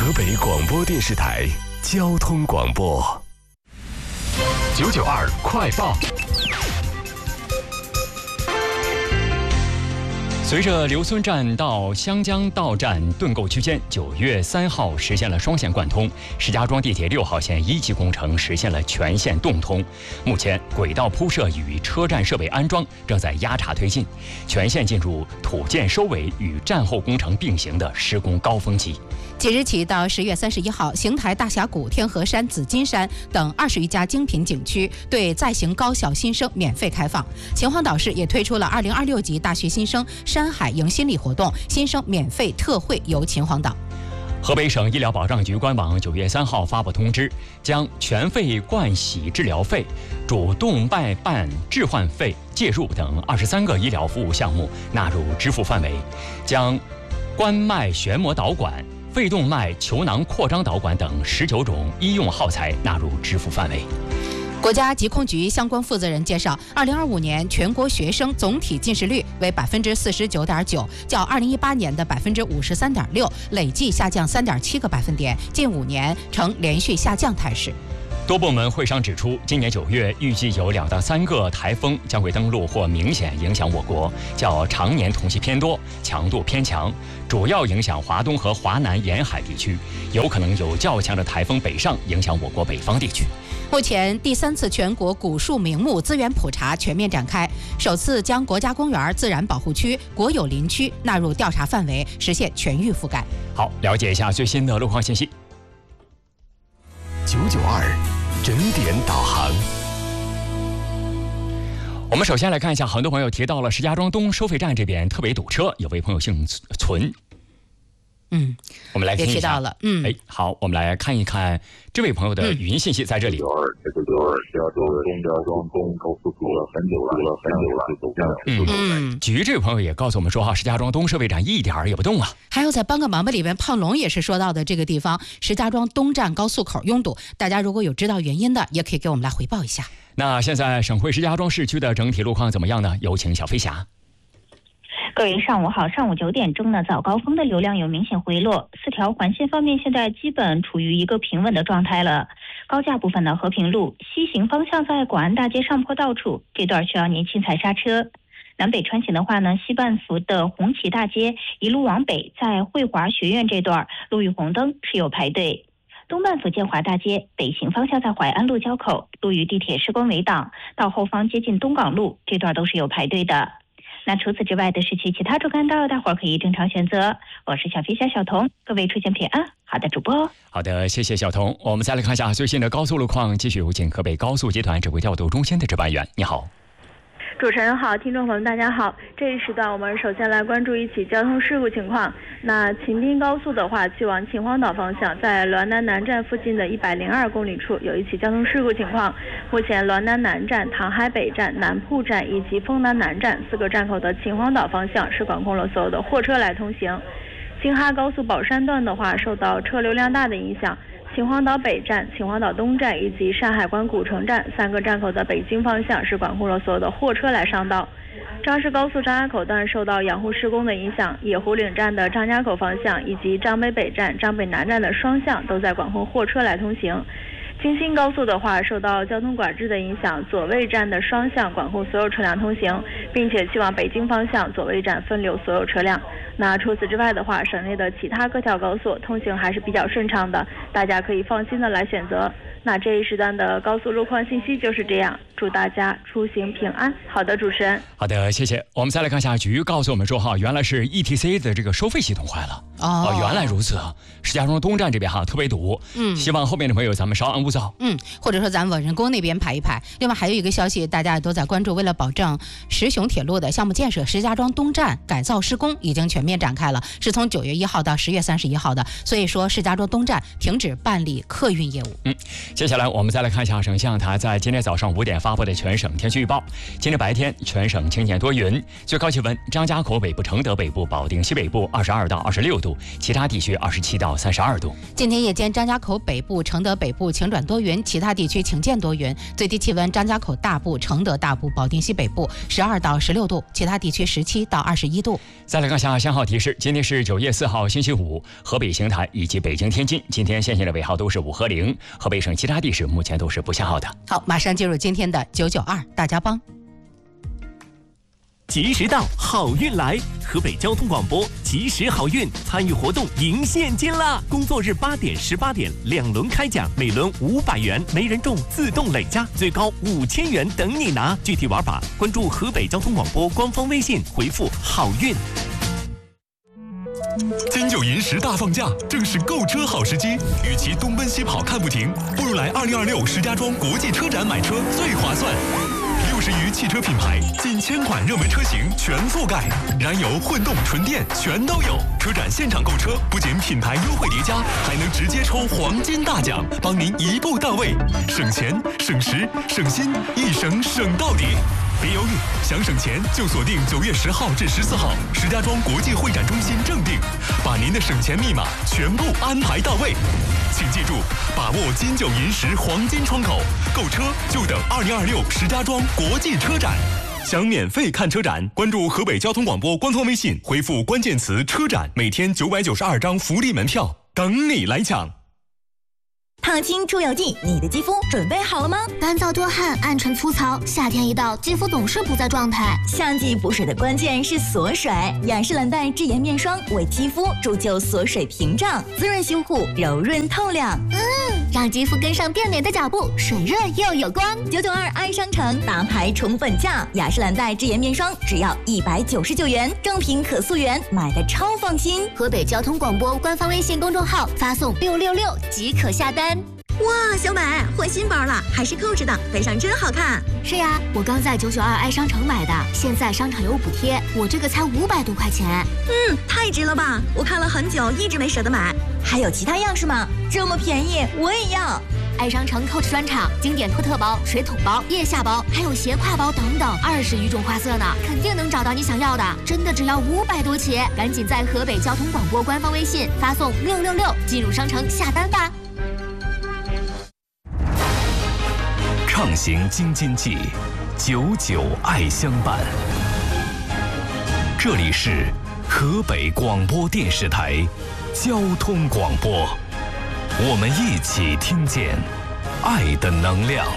河北广播电视台交通广播992快报。随着刘村站到湘江道站盾构区间9月3号实现了双线贯通，石家庄地铁6号线1级工程实现了全线动通。目前轨道铺设与车站设备安装正在压茬推进，全线进入土建收尾与战后工程并行的施工高峰期。 即日起到10月31号，邢台大峡谷、天河山、紫金山等20余家精品景区对在行高校新生免费开放。秦皇岛市也推出了2026级大学新生山海迎新礼活动，新生免费特惠游秦皇岛。 河北省医疗保障局官网9月3号发布通知，将全肺冠洗治疗费、主动脉瓣置换费介入等23个医疗服务项目纳入支付范围，将冠脉旋膜导管、肺动脉球囊扩张导管等19种医用耗材纳入支付范围。 国家疾控局相关负责人介绍，2025年全国学生总体近视率为49.9%，较2018年的53.6%累计下降3.7个百分点，近5年呈连续下降态势。 多部门会商指出，今年9月预计有2到3个台风将会登陆或明显影响我国，较常年同期偏多，强度偏强，主要影响华东和华南沿海地区，有可能有较强的台风北上影响我国北方地区。 目前第3次全国古树名木资源普查全面展开，首次将国家公园、自然保护区、国有林区纳入调查范围，实现全域覆盖。 好，了解一下最新的路况信息。992整点导航。我们首先来看一下，很多朋友提到了石家庄东收费站这边特别堵车，有位朋友姓存。我们来听一下。也提到了。好，我们来看一看这位朋友的语音信息在这里。局这位朋友也告诉我们说哈，石家庄东收费站一点儿也不动啊。 还有在帮个忙吧里边，胖龙也是说到的这个地方，石家庄东站高速口拥堵，大家如果有知道原因的，也可以给我们来回报一下。 那现在省会石家庄市区的整体路况怎么样呢？有请小飞侠。 各位上午好，上午9点钟呢，早高峰的流量有明显回落，4条环线方面现在基本处于一个平稳的状态了。高架部分的和平路西行方向在广安大街上坡道处，这段需要您轻踩刹车。南北穿行的话呢，西半幅的红旗大街一路往北，在汇华学院这段路遇红灯是有排队。东半幅建华大街北行方向在淮安路交口，路与地铁施工围挡，到后方接近东港路这段都是有排队的。那除此之外的市区其他主干道，大伙儿可以正常选择。我是小飞侠小童，各位出行平安。好的，主播。 好的，谢谢小童。我们再来看一下最新的高速路况，继续有请河北高速集团指挥调度中心的值班员。你好。 主持人好，听众朋友们大家好。这一时段我们首先来关注一起交通事故情况。那秦滨高速的话，去往秦皇岛方向，在滦南南站附近的102公里处有一起交通事故情况。目前滦南南站、唐海北站、南铺站以及丰南南站4个站口的秦皇岛方向是管控了所有的货车来通行。京哈高速宝山段的话，受到车流量大的影响，秦皇岛北站、秦皇岛东站以及山海关古城站3个站口的北京方向是管控了所有的货车来上道。张氏高速张家口段受到养护施工的影响，野湖岭站的张家口方向以及张北北站、张北南站的双向都在管控货车来通行。京新高速的话，受到交通管制的影响，左卫站的双向管控所有车辆通行，并且去往北京方向左卫站分流所有车辆。那除此之外的话，省内的其他各条高速通行还是比较顺畅的，大家可以放心的来选择。那这一时段的高速路况信息就是这样，祝大家出行平安。好的，主持人。 好的，谢谢。我们再来看一下局告诉我们说哈，原来是 ETC 的这个收费系统坏了。原来如此啊！石家庄东站这边哈特别堵，希望后面的朋友咱们稍安勿躁。 或者说咱往人工那边排一排。另外还有一个消息，大家都在关注，为了保证石雄铁路的项目建设，石家庄东站改造施工已经全面展开了，是从9月1号到10月31号的。所以说石家庄东站停止办理客运业务。 接下来我们再来看一下省气象台在今天早上5点发布的全省天气预报。今天白天全省晴间多云，最高气温张家口北部、承德北部、保定西北部22到26度。 度，其他地区27到32度。 今天夜间张家口北部、承德北部晴转多云，其他地区晴见多云。最低气温张家口大部、承德大部、保定西北部12到16度，其他地区17到21度。 再来看下信号提示，今天是9月4号星期五，河北邢台以及北京、天津今天限行的尾号都是5和0，河北省其他地市目前都是不限号的。 好，马上进入今天的992大家帮。 及时到，好运来！河北交通广播及时好运参与活动赢现金啦！工作日8点、18点2轮开奖，每轮500元，没人中自动累加，最高5000元等你拿。具体玩法关注河北交通广播官方微信，回复好运。 金九银十大放价，正是购车好时机。与其东奔西跑看不停，不如来2026石家庄国际车展买车最划算。60余汽车品牌，近1000款热门车型全覆盖，燃油、混动、纯电全都有。车展现场购车，不仅品牌优惠叠加，还能直接抽黄金大奖，帮您一步到位，省钱、省时、省心，一省省到底。别犹豫，想省钱就锁定9月10号至14号石家庄国际会展中心正定，把您的省钱密码全部安排到位。请记住，把握金九银十黄金窗口，购车就等2026石家庄国际车展。想免费看车展，关注河北交通广播官方微信，回复关键词车展，每天992张福利门票等你来抢。 烫青出油剂，你的肌肤准备好了吗？ 干燥多汗、暗沉粗糙，夏天一到，肌肤总是不在状态。 夏季补水的关键是锁水，雅诗兰黛智妍面霜为肌肤铸就锁水屏障，滋润修护，柔润透亮。 让肌肤跟上变美的脚步，水润又有光。 992爱商城大牌宠粉价，雅诗兰黛智妍面霜只要199元，正品可溯源，买的超放心。 河北交通广播官方微信公众号发送666即可下单。 哇，小美换新包了，还是Coach的，背上真好看。 是呀，我刚在992爱商城买的，现在商场有补贴，我这个才500多块钱。 太值了吧！我看了很久，一直没舍得买。还有其他样式吗？这么便宜，我也要。 爱商城 Coach 专场，经典托特包、水桶包、腋下包，还有斜挎包等等，20余种花色呢，肯定能找到你想要的。真的只要500多起，赶紧在河北交通广播官方微信发送666进入商城下单吧。 畅行京津冀，99爱相伴。这里是河北广播电视台交通广播，我们一起听见爱的能量。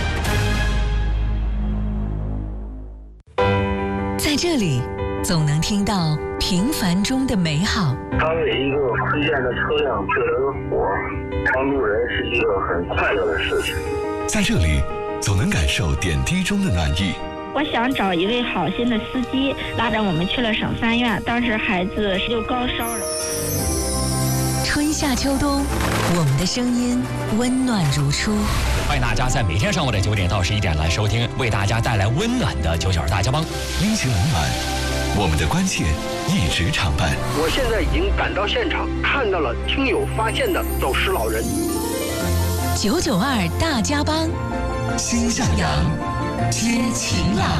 在这里，总能听到平凡中的美好。 当每一个出现的车辆救了个火，帮助人是一个很快乐的事情。 在这里，总能感受点滴中的暖意。 我想找一位好心的司机，拉着我们去了省3院，当时孩子就高烧了。 春夏秋冬，我们的声音温暖如初。 欢迎大家在每天上午的9点到11点来收听，为大家带来温暖的992大家帮， 温情冷暖，我们的关切一直常伴。 我现在已经赶到现场，看到了听友发现的走失老人。 992大家帮， 心向阳， 知晴朗。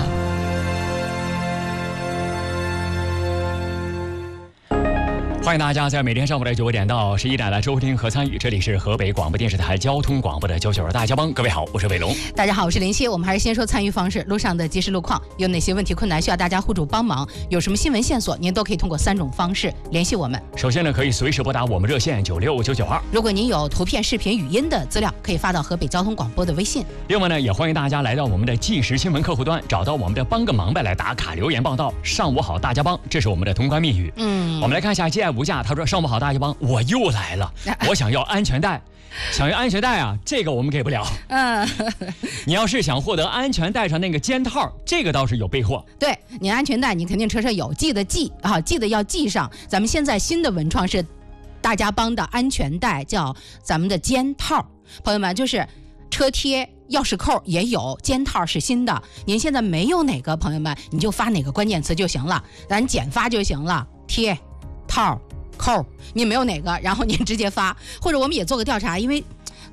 欢迎大家在每天上午的9点到11点来收听和参与，这里是河北广播电视台交通广播的992大家帮。各位好，我是伟龙。 大家好，我是林夕。我们还是先说参与方式，路上的即时路况，有哪些问题困难需要大家互助帮忙，有什么新闻线索，您都可以通过3种方式联系我们。 首先呢，可以随时拨打我们热线96992。 如果您有图片、视频、语音的资料，可以发到河北交通广播的微信。 另外呢，也欢迎大家来到我们的即时新闻客户端，找到我们的帮个忙呗来打卡留言报道。上午好，大家帮，这是我们的通关密语。我们来看一下接爱无价，他说上午好，大家帮，我又来了，我想要安全带。想要安全带啊，这个我们给不了。你要是想获得安全带上那个肩套，这个倒是有备货。 对，你安全带你肯定车上有，记得系啊，记得要系上。咱们现在新的文创是大家帮的安全带，叫咱们的肩套。朋友们，就是车贴、钥匙扣也有，肩套是新的。您现在没有哪个，朋友们你就发哪个关键词就行了，咱简发就行了，贴、套、扣，你没有哪个，然后您直接发。或者我们也做个调查，因为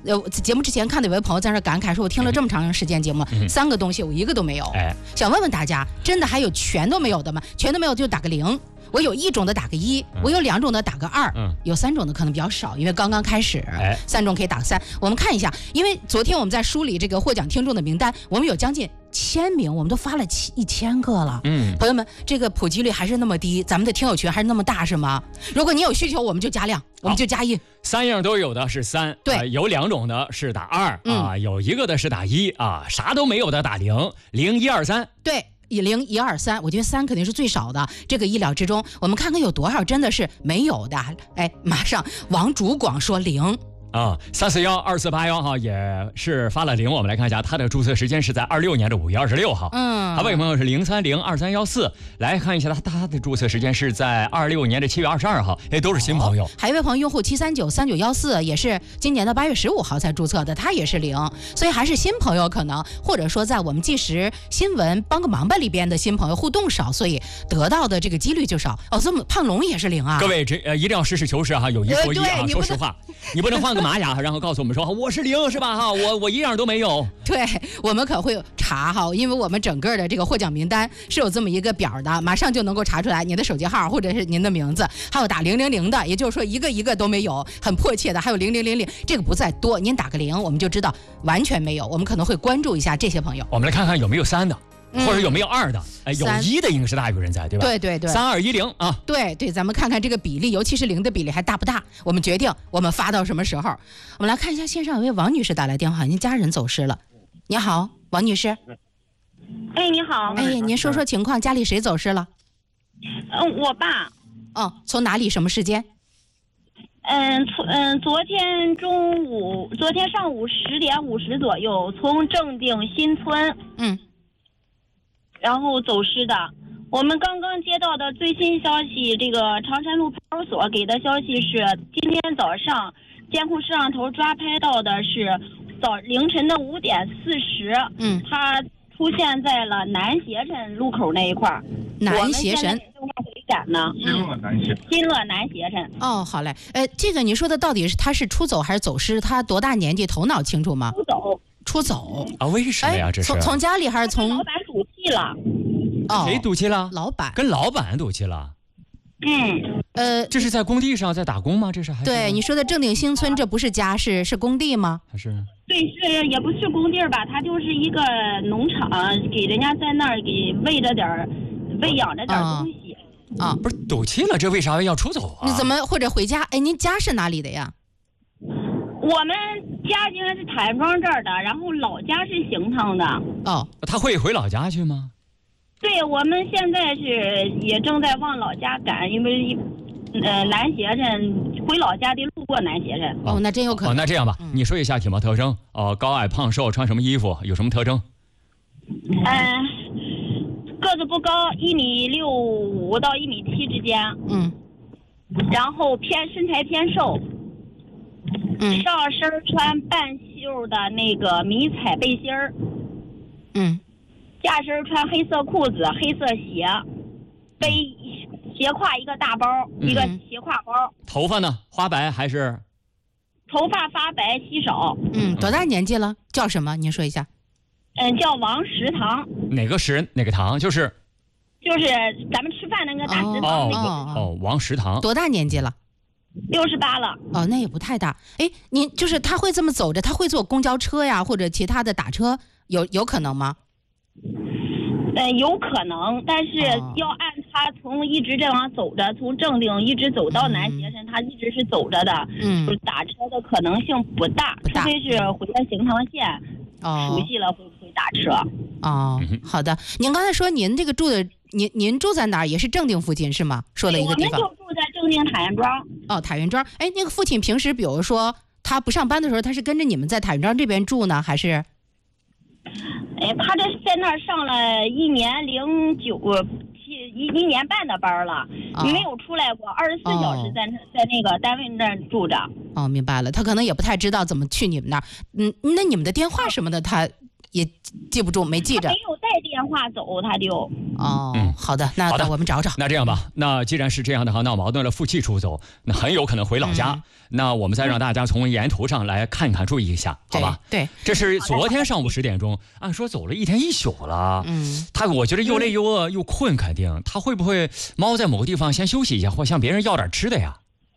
节目之前看到有位朋友在那感慨说，我听了这么长时间节目，3个东西我一个都没有。想问问大家，真的还有全都没有的吗？全都没有就打个0。我有1种的打个1，我有2种的打个2，有3种的可能比较少，因为刚刚开始，3种可以打个3。我们看一下，因为昨天我们在梳理这个获奖听众的名单，我们有将近1000名，我们都发了1000个了。朋友们，这个普及率还是那么低，咱们的听友群还是那么大，是吗？如果你有需求，我们就加量，我们就加1，3 样都有的是3， 对， 有2种的是打2啊，有1个的是打1啊，啥都没有的打0，0、1、2、3， 对。0、1、2、3，我觉得3肯定是最少的。这个意料之中，我们看看有多少真的是没有的。马上王主广说0。 3412481哈也是发了0，我们来看一下，他的注册时间是在26年的5月26号。还有位朋友是0302314，来看一下他的注册时间是在26年的7月22号，都是新朋友。 还有一位朋友用户7393914，也是今年的8月15号才注册的，他也是0，所以还是新朋友可能，或者说在我们即时新闻帮个忙吧里边的新朋友互动少，所以得到的这个几率就少。这么胖龙也是0啊！ 各位一定要实事求是哈，有一说一啊，说实话，你不能换个玛雅，然后告诉我们说我是0是吧哈？我1样都没有。 对，我们可会查哈，因为我们整个的这个获奖名单是有这么一个表的，马上就能够查出来你的手机号或者是您的名字，还有打000的，也就是说一个都没有，很迫切的，还有0000，这个不在多，您打个0，我们就知道完全没有。我们可能会关注一下这些朋友。 我们来看看有没有3的。或者有没有2的？有1的应该是大有人在，对吧？ 对 3210啊。 对，咱们看看这个比例，尤其是0的比例还大不大？我们决定我们发到什么时候。我们来看一下线上有位王女士打来电话，您家人走失了。你好，王女士。 你好。 您说说情况，家里谁走失了？ 我爸。 从哪里？什么时间？ 昨天上午10点50左右，从正定新村，然后走失的。我们刚刚接到的最新消息，这个长山路派出所给的消息是，今天早上监控摄像头抓拍到的是凌晨的5点40，他出现在了南协镇路口那一块儿。 南协镇正在回赶呢。新乐南协镇。 好嘞。这个你说的到底是他是出走还是走失？他多大年纪？头脑清楚吗？出走啊？为什么呀？这是从家里还是从老板赌气了？ 谁赌气了？ 老板跟老板赌气了。这是在工地上在打工吗？这是还是？ 对，你说的正定新村，这不是家，是工地吗？ 还是？ 对，也不是工地吧，它就是一个农场，给人家在那儿给喂养着点东西。 不是赌气了，这为啥要出走啊？ 你怎么或者回家？您家是哪里的呀？ 我们家应该是塔院庄这儿的，然后老家是邢塘的。 他会回老家去吗？ 对，我们现在也正在往老家赶，因为南协镇回老家得路过南协镇。 那真有可能。 那这样吧，你说一下体貌特征。高矮胖瘦，穿什么衣服，有什么特征？ 个子不高，1.65米到1.7米之间。然后身材偏瘦。上身穿半袖的那个迷彩背心儿。下身穿黑色裤子、黑色鞋，背斜挎一个大包，一个斜挎包。 头发呢？花白还是？ 头发发白稀少。 多大年纪了？叫什么？您说一下。 叫王石堂。 哪个石？哪个堂？就是咱们吃饭那个大食堂那个。 王石堂。 多大年纪了 ？68了。 那也不太大。您就是他会这么走着，他会坐公交车呀，或者其他的打车，有可能吗？ 有可能，但是要按他一直这样走着，从正定一直走到南协镇，他一直是走着的。就是打车的可能性不大，除非是回到邢塘县，熟悉了会不会打车？ 好的。您刚才说您这个您住在哪儿？也是正定附近是吗？说了一个地方。 我们就住在正定塔院庄。 塔院庄。那个父亲平时比如说他不上班的时候，他是跟着你们在塔院庄这边住呢，还是？ 他这在那儿上了1年1年半的班了，没有出来过，24小时在那个单位那儿住着。 明白了，他可能也不太知道怎么去你们那儿。那你们的电话什么的，他也记不住，没记着。 没有带电话走，他就。 好的，那我们找找。 那这样吧，那既然是这样的话，闹矛盾了，负气出走，那很有可能回老家。那我们再让大家从沿途上来看看，注意一下，好吧？ 对， 这是昨天上午10点钟，按说走了一天一宿了。我觉得又累又饿又困，肯定他会不会猫在某个地方先休息一下，或向别人要点吃的呀？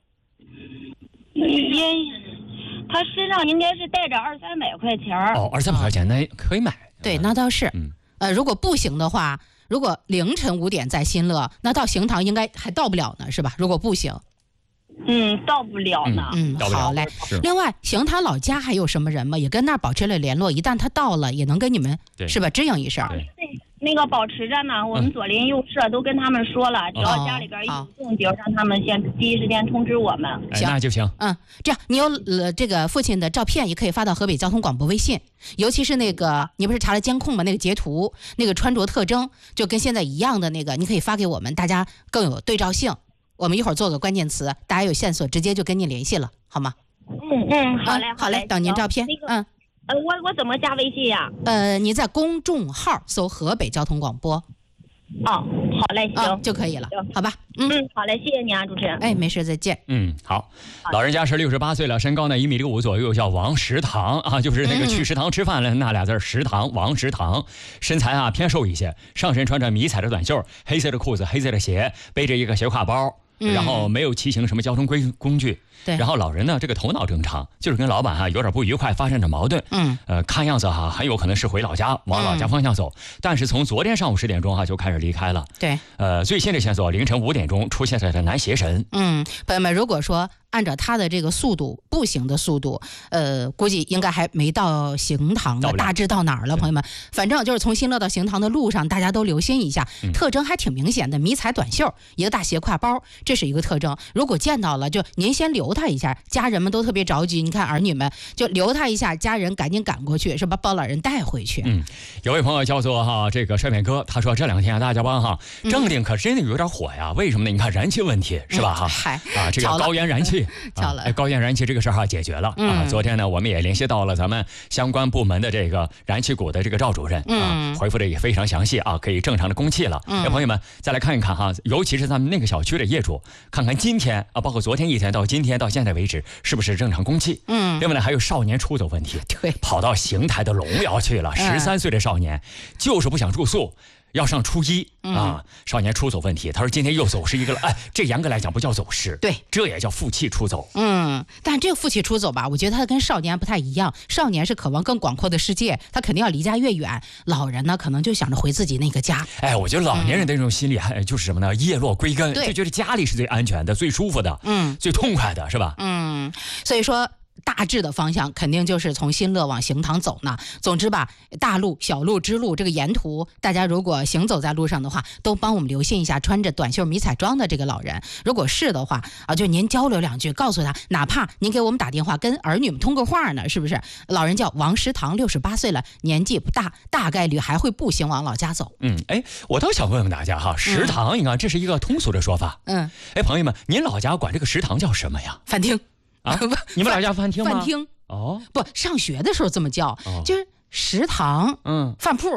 他身上应该是带着200-300块钱。 200-300块钱那可以买。 对，那倒是。如果不行的话，如果凌晨5点在新乐，那到行堂应该还到不了呢，是吧？如果不行。 到不了呢。 好嘞。另外，邢台老家还有什么人吗？也跟那儿保持了联络，一旦他到了，也能跟你们是吧支应一声。 对，那个保持着呢，我们左邻右舍都跟他们说了，只要家里边有动静，让他们先第一时间通知我们。 行， 那就行。 这样你有这个父亲的照片，也可以发到河北交通广播微信，尤其是那个你不是查了监控吗？那个截图，那个穿着特征就跟现在一样的那个，你可以发给我们，大家更有对照性。我们一会儿做个关键词，大家有线索直接就跟您联系了，好吗？好嘞，等您照片。 我怎么加微信呀？ 你在公众号搜河北交通广播。 好嘞，行就可以了，好吧？ 好嘞，谢谢你啊，主持人。 没事，再见。 好。老人家是68岁了，身高呢1.65米左右，叫王食堂啊，就是那个去食堂吃饭了那俩字食堂，王食堂。身材啊偏瘦一些，上身穿着迷彩的短袖，黑色的裤子，黑色的鞋，背着一个斜挎包。然后没有骑行什么交通工具， 对。 然后老人呢，这个头脑正常，就是跟老板有点不愉快，发生着矛盾。看样子很有可能是回老家，往老家方向走。但是从昨天上午10点钟就开始离开了。 对。 最新的线索，凌晨5点钟出现在了南邪神。 朋友们，如果说按照他的这个速度，步行的速度，估计应该还没到行堂呢，大致到哪儿了？朋友们，反正就是从新乐到行堂的路上，大家都留心一下，特征还挺明显的，迷彩短袖，一个大斜挎包，这是一个特征。如果见到了，就您先留他一下，家人们都特别着急，你看儿女们就留他一下，家人赶紧赶过去，是吧？把老人带回去。 有位朋友叫做这个帅面哥，他说这2天大家帮正定可真的有点火呀，为什么呢？你看燃气问题是吧？这个高原燃气。高原燃气这个事儿解决了昨天呢，我们也联系到了咱们相关部门的这个燃气股的这个赵主任回复的也非常详细可以正常的供气了。朋友们再来看一看尤其是咱们那个小区的业主，看看今天包括昨天一天到今天到现在为止是不是正常供气。另外呢，还有少年出走问题， 对， 跑到邢台的龙窑去了，13岁的少年就是不想住宿。要上初一少年出走问题，他说今天又走失一个了，这严格来讲不叫走失， 对， 这也叫负气出走。 但这个负气出走吧，我觉得他跟少年不太一样，少年是渴望更广阔的世界，他肯定要离家越远，老人呢可能就想着回自己那个家。 我觉得老年人的这种心理就是什么呢？叶落归根，就觉得家里是最安全的、最舒服的、最痛快的，是吧？ 所以说。大致的方向肯定就是从新乐往行堂走呢。总之吧，大路、小路、支路，这个沿途大家如果行走在路上的话，都帮我们留心一下穿着短袖迷彩装的这个老人。如果是的话就您交流2句，告诉他，哪怕您给我们打电话跟儿女们通个话呢，是不是？老人叫王食堂，68岁了，年纪不大，大概率还会步行往老家走。 我倒想问问大家食堂，你看这是一个通俗的说法。朋友们，您老家管这个食堂叫什么呀？ 饭厅。 你们老家饭厅吗？ 饭厅不，上学的时候这么叫，就是食堂，饭铺，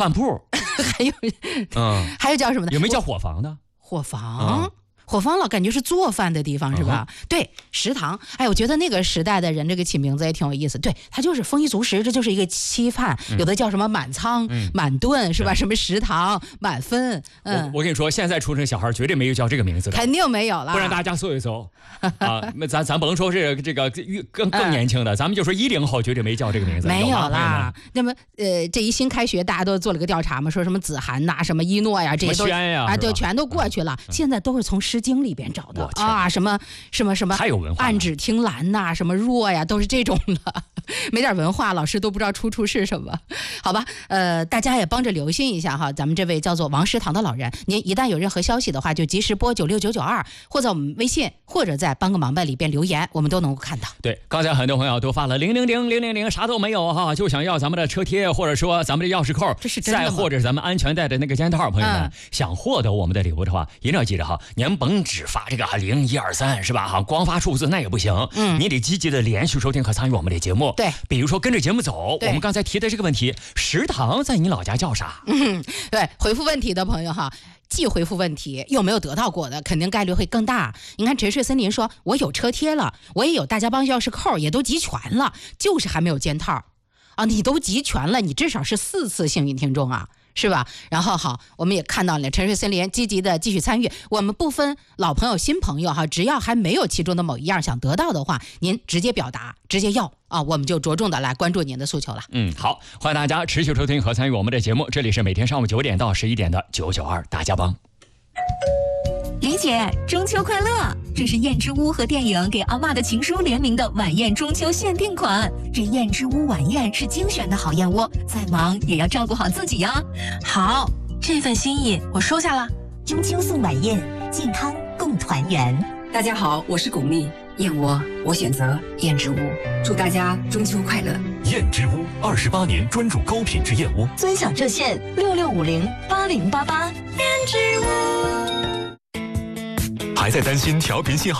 还有叫什么的？ 有没有叫伙房的？ 伙房。伙房老感觉是做饭的地方是吧？对，食堂。我觉得那个时代的人这个起名字也挺有意思。对，它就是丰衣足食，这就是一个稀饭，有的叫什么满仓、满顿是吧？什么食堂、满分。 我跟你说，现在出生小孩绝对没有叫这个名字的， 肯定没有了。 不然大家搜一搜咱甭说是这个更年轻的，咱们就说10后绝对没叫这个名字， 没有啦。那么这一新开学，大家都做了个调查嘛，说什么子涵呐、什么一诺呀，这些都对，全都过去了。现在都是从诗经里边找的什么太有文化， 暗指听兰呐，什么若呀，都是这种的。没点文化，老师都不知道出处是什么。好吧，大家也帮着留心一下咱们这位叫做王食堂的老人，您一旦有任何消息的话，就及时拨96992，或在我们微信，或者在帮个忙吧里边留言，我们都能够看到。 对，刚才很多朋友都发了000，啥都没有就想要咱们的车贴，或者说咱们的钥匙扣， 这是真的吗？ 再或者咱们安全带的那个肩套。朋友们，想获得我们的礼物的话，一定要记得您甭只发这个0123是吧？光发数字那也不行，你得积极的连续收听和参与我们的节目。 对， 比如说跟着节目走，我们刚才提的这个问题，食堂在你老家叫啥？ 对，回复问题的朋友哈，既回复问题又没有得到过的，肯定概率会更大。你看沉睡森林说，我有车贴了，我也有大家帮钥匙扣，也都集全了，就是还没有件套啊！你都集全了，你至少是4次幸运听众啊，是吧？然后好，我们也看到了沉睡森林积极的继续参与，我们不分老朋友新朋友哈，只要还没有其中的某一样想得到的话，您直接表达，直接要啊，我们就着重的来关注您的诉求了。 好，欢迎大家持续收听和参与我们的节目，这里是每天上午9点到11点的992大家帮。 李姐，中秋快乐！这是燕之屋和电影给阿嬷的情书联名的晚宴中秋限定款。这燕之屋晚宴是精选的好燕窝，再忙也要照顾好自己呀。 好，这份心意我收下了。 中秋送晚宴，健康共团圆。 大家好，我是巩俐，燕窝我选择燕之屋，祝大家中秋快乐。 燕之屋28年专注高品质燕窝， 尊享热线66508088。 燕之屋。还在担心调频信号